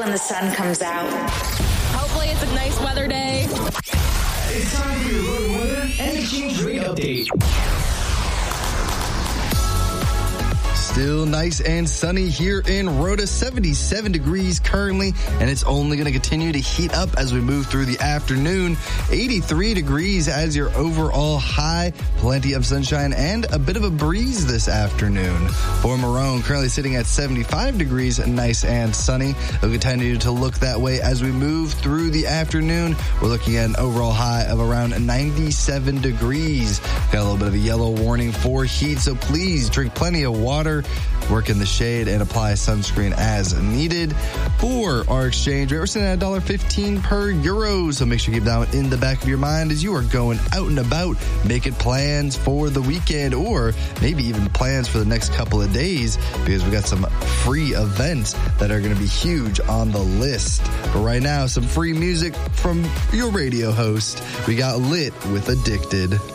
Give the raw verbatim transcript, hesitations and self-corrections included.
when the sun comes out. Hopefully it's a nice weather day. It's time for your road weather and exchange rate update. Still nice and sunny here in Rhoda, seventy-seven degrees currently, and it's only going to continue to heat up as we move through the afternoon. eighty-three degrees as your overall high, plenty of sunshine and a bit of a breeze this afternoon. For Marone, currently sitting at seventy-five degrees, nice and sunny. It'll continue to look that way as we move through the afternoon. We're looking at an overall high of around ninety-seven degrees. Got a little bit of a yellow warning for heat, so please drink plenty of water, work in the shade, and apply sunscreen as needed. For our exchange rate, we're sitting at one dollar fifteen per euro, so make sure you keep that one in the back of your mind as you are going out and about, making plans for the weekend, or maybe even plans for the next couple of days, because we got some free events that are going to be huge on the list. But right now, some free music from your radio host. We got Lit with Addicted.